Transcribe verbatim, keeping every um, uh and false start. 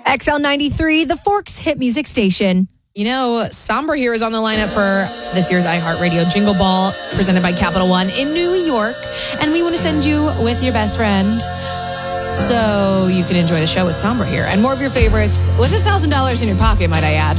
X L ninety-three, the Forks hit music station. You know, Sombra here is on the lineup for this year's iHeartRadio Jingle Ball presented by Capital One in New York. And we want to send you with your best friend so you can enjoy the show with Sombra here. And more of your favorites with one thousand dollars in your pocket, might I add.